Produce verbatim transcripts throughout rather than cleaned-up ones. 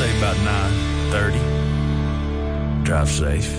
say about nine thirty. Drive safe.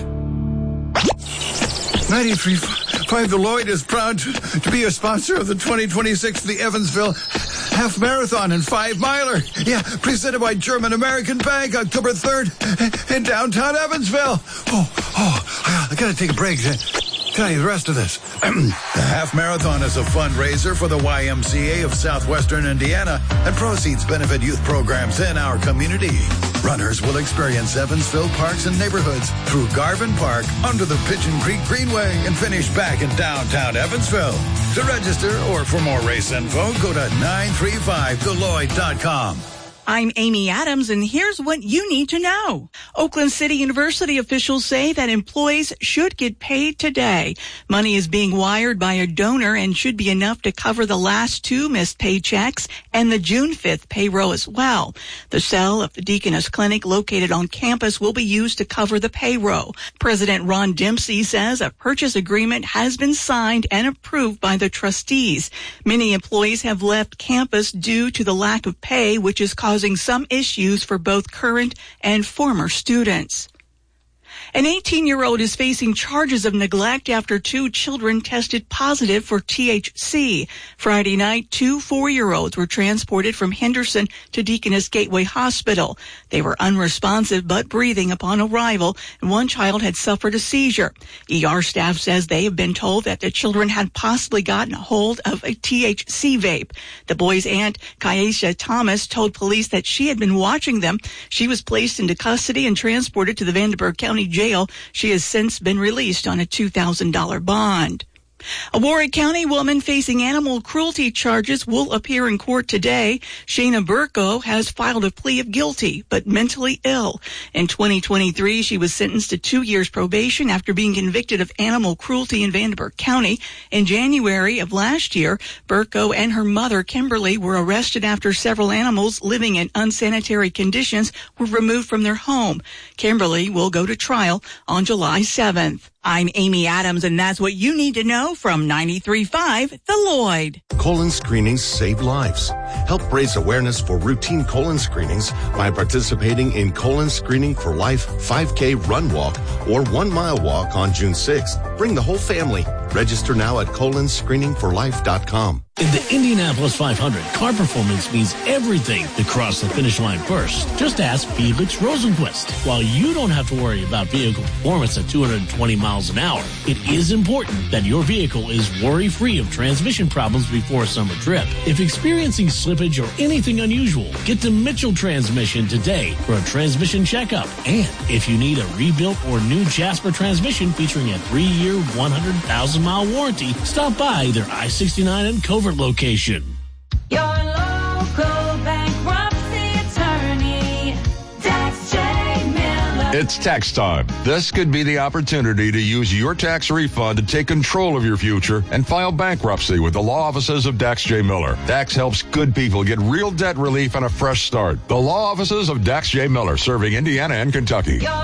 ninety-three point five The Lloyd is proud to, to be a sponsor of the twenty twenty-six The Evansville Half Marathon and Five Miler. Yeah, presented by German American Bank, October third in downtown Evansville. Oh, oh, I gotta take a break. Tell you the rest of this. The Half Marathon is a fundraiser for the Y M C A of Southwestern Indiana, and proceeds benefit youth programs in our community. Runners will experience Evansville parks and neighborhoods through Garvin Park, under the Pigeon Creek Greenway, and finish back in downtown Evansville. To register or for more race info, go to nine three five the lloyd dot com. I'm Amy Adams, and here's what you need to know. Oakland City University officials say that employees should get paid today. Money is being wired by a donor and should be enough to cover the last two missed paychecks and the June fifth payroll as well. The cell of the Deaconess Clinic located on campus will be used to cover the payroll. President Ron Dempsey says a purchase agreement has been signed and approved by the trustees. Many employees have left campus due to the lack of pay, which is causing causing some issues for both current and former students. An eighteen-year-old is facing charges of neglect after two children tested positive for T H C. Friday night, two four-year-olds were transported from Henderson to Deaconess Gateway Hospital. They were unresponsive but breathing upon arrival, and one child had suffered a seizure. E R staff says they have been told that the children had possibly gotten a hold of a T H C vape. The boy's aunt, Kaisha Thomas, told police that she had been watching them. She was placed into custody and transported to the Vanderburgh County Jail. She has since been released on a two thousand dollars bond. A Warwick County woman facing animal cruelty charges will appear in court today. Shayna Burko has filed a plea of guilty, but mentally ill. In twenty twenty-three, she was sentenced to two years probation after being convicted of animal cruelty in Vanderburgh County. In January of last year, Burko and her mother, Kimberly, were arrested after several animals living in unsanitary conditions were removed from their home. Kimberly will go to trial on July seventh. I'm Amy Adams, and that's what you need to know from ninety-three point five The Lloyd. Colon screenings save lives. Help raise awareness for routine colon screenings by participating in Colon Screening for Life five K Run Walk or one mile walk on June sixth. Bring the whole family. Register now at colon screening for life dot com. In the Indianapolis five hundred, car performance means everything to cross the finish line first. Just ask Felix Rosenquist. While you don't have to worry about vehicle performance at two hundred twenty miles an hour, it is important that your vehicle is worry-free of transmission problems before a summer trip. If experiencing slippage or anything unusual, get to Mitchell Transmission today for a transmission checkup. And if you need a rebuilt or new Jasper transmission featuring a three-year, one hundred thousand mile warranty, stop by their I sixty-nine and Covert location. Your local bankruptcy attorney, Dax J. Miller. It's tax time. This could be the opportunity to use your tax refund to take control of your future and file bankruptcy with the law offices of Dax J. Miller. Dax helps good people get real debt relief and a fresh start. The law offices of Dax J. Miller, serving Indiana and Kentucky.